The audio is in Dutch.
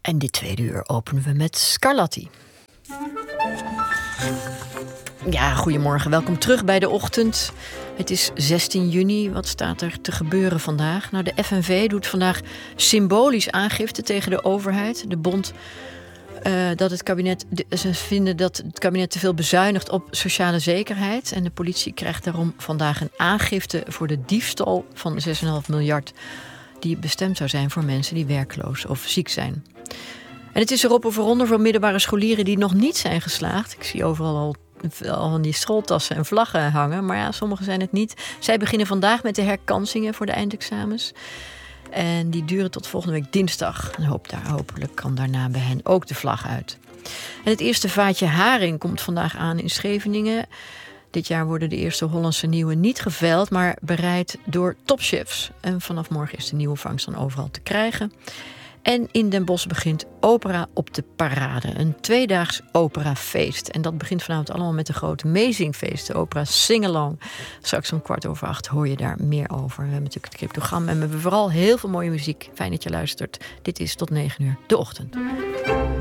En dit tweede uur openen we met Scarlatti. Ja, goedemorgen. Welkom terug bij De Ochtend. Het is 16 juni. Wat staat er te gebeuren vandaag? Nou, de FNV doet vandaag symbolisch aangifte tegen de overheid. De bond ze vinden dat het kabinet te veel bezuinigt op sociale zekerheid. En de politie krijgt daarom vandaag een aangifte voor de diefstal van 6,5 miljard... die bestemd zou zijn voor mensen die werkloos of ziek zijn. En het is erop of eronder voor middelbare scholieren die nog niet zijn geslaagd. Ik zie overal al van die schooltassen en vlaggen hangen. Maar ja, sommigen zijn het niet. Zij beginnen vandaag met de herkansingen voor de eindexamens. En die duren tot volgende week dinsdag. En hopelijk kan daarna bij hen ook de vlag uit. En het eerste vaatje haring komt vandaag aan in Scheveningen. Dit jaar worden de eerste Hollandse nieuwe niet geveild, maar bereid door topchefs. En vanaf morgen is de nieuwe vangst dan overal te krijgen. En in Den Bosch begint Opera op de Parade. Een 2-daags operafeest. En dat begint vanavond allemaal met een grote meezingfeest. De opera Singalong. Straks om 7:15 hoor je daar meer over. We hebben natuurlijk het cryptogram en we hebben vooral heel veel mooie muziek. Fijn dat je luistert. Dit is tot 9 uur De Ochtend.